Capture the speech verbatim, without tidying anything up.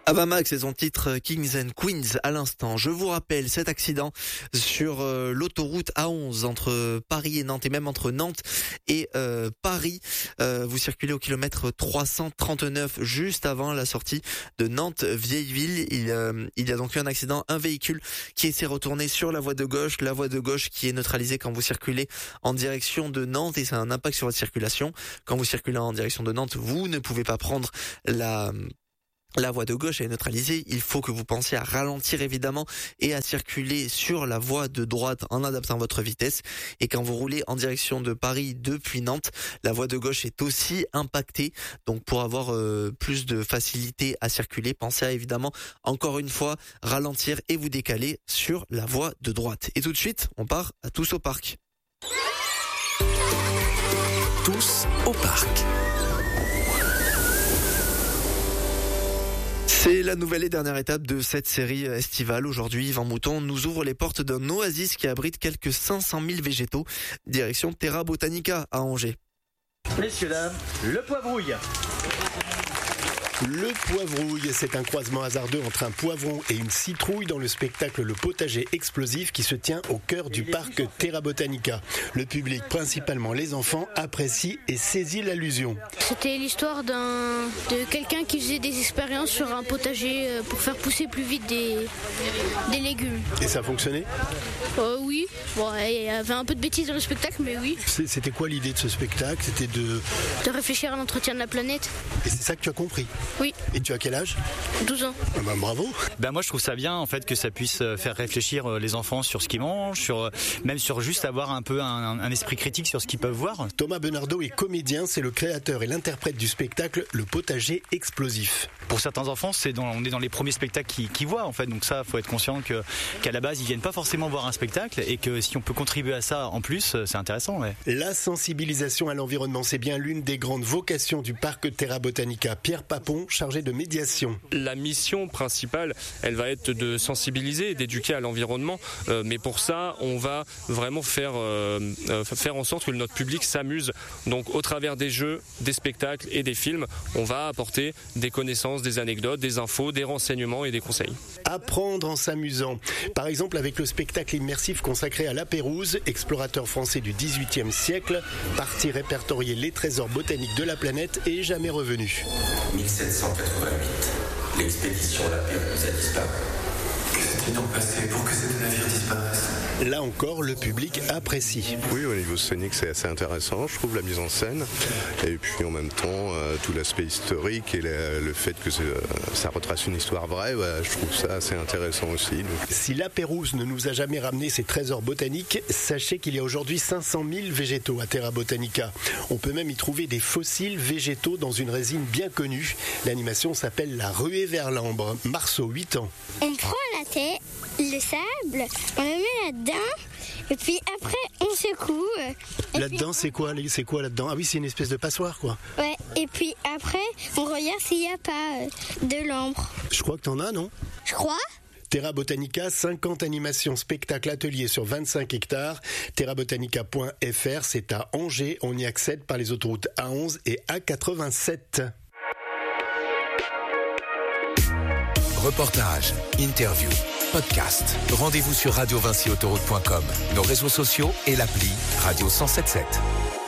Avamax et son titre Kings and Queens à l'instant. Je vous rappelle cet accident sur euh, l'autoroute A onze entre Paris et Nantes et même entre Nantes et euh, Paris. Euh, vous circulez au kilomètre trois cent trente-neuf juste avant la sortie de Nantes-Vieilleville. Il, euh, il y a donc eu un accident, un véhicule qui s'est retourné sur la voie de gauche, la voie de gauche qui est neutralisée quand vous circulez en direction de Nantes et ça a un impact sur votre circulation. Quand vous circulez en direction de Nantes, vous ne pouvez pas prendre la... La voie de gauche est neutralisée, il faut que vous pensiez à ralentir évidemment et à circuler sur la voie de droite en adaptant votre vitesse. Et quand vous roulez en direction de Paris depuis Nantes, la voie de gauche est aussi impactée. Donc pour avoir euh, plus de facilité à circuler, pensez à évidemment encore une fois ralentir et vous décaler sur la voie de droite. Et tout de suite, on part à Tous au parc. Tous au parc. C'est la nouvelle et dernière étape de cette série estivale. Aujourd'hui, Yvan Mouton nous ouvre les portes d'un oasis qui abrite quelques cinq cent mille végétaux. Direction Terra Botanica à Angers. Messieurs, dames, le poivrouille. Le poivrouille, c'est un croisement hasardeux entre un poivron et une citrouille dans le spectacle Le Potager Explosif qui se tient au cœur du parc Terra Botanica. Le public, principalement les enfants, apprécie et saisit l'allusion. C'était l'histoire d'un de quelqu'un qui faisait des expériences sur un potager pour faire pousser plus vite des, des légumes. Et ça fonctionnait ? euh, Oui, bon, il y avait un peu de bêtises dans le spectacle, mais oui. C'était quoi l'idée de ce spectacle ? C'était de... De réfléchir à l'entretien de la planète. Et c'est ça que tu as compris ? Oui. Et tu as quel âge ? douze ans. Ah ben, bravo. Ben moi je trouve ça bien en fait que ça puisse faire réfléchir les enfants sur ce qu'ils mangent, sur même sur juste avoir un peu un, un esprit critique sur ce qu'ils peuvent voir. Thomas Benardo est comédien, c'est le créateur et l'interprète du spectacle Le Potager Explosif. Pour certains enfants, c'est dans, on est dans les premiers spectacles qu'ils, qu'ils voient en fait, donc ça faut être conscient que qu'à la base ils viennent pas forcément voir un spectacle et que si on peut contribuer à ça en plus, c'est intéressant. Ouais. La sensibilisation à l'environnement, c'est bien l'une des grandes vocations du parc Terra Botanica. Pierre Papon, chargé de médiation. La mission principale, elle va être de sensibiliser, d'éduquer à l'environnement, euh, mais pour ça, on va vraiment faire euh, euh, faire en sorte que notre public s'amuse. Donc, au travers des jeux, des spectacles et des films, on va apporter des connaissances, des anecdotes, des infos, des renseignements et des conseils. Apprendre en s'amusant. Par exemple, avec le spectacle immersif consacré à La Pérouse, explorateur français du dix-huitième siècle, parti répertorier les trésors botaniques de la planète et jamais revenu. mille sept cent quatre-vingt-huit, l'expédition La Pérouse a disparu. Que s'est-il donc passé pour que ces deux navires disparaissent ? Là encore, le public apprécie. Oui, au niveau scénique, c'est assez intéressant, je trouve, la mise en scène. Et puis en même temps, euh, tout l'aspect historique et le, le fait que euh, ça retrace une histoire vraie, bah, je trouve ça assez intéressant aussi. Donc. Si La Pérouse ne nous a jamais ramené ses trésors botaniques, sachez qu'il y a aujourd'hui cinq cent mille végétaux à Terra Botanica. On peut même y trouver des fossiles végétaux dans une résine bien connue. L'animation s'appelle La Ruée vers l'Ambre. Marceau, huit ans. On prend la terre, le sable, on le met là-dedans, et puis après on secoue. Là-dedans, c'est quoi, c'est quoi là-dedans ? Ah oui, c'est une espèce de passoire, quoi. Ouais, et puis après, on regarde s'il n'y a pas euh, de l'ambre. Je crois que t'en as, non ? Je crois. Terra Botanica, cinquante animations, spectacles, ateliers sur vingt-cinq hectares. terra botanica point f r, c'est à Angers. On y accède par les autoroutes A onze et A quatre-vingt-sept. Reportages, interviews, podcasts. Rendez-vous sur radio vinci autoroute point com, nos réseaux sociaux et l'appli Radio cent soixante-dix-sept.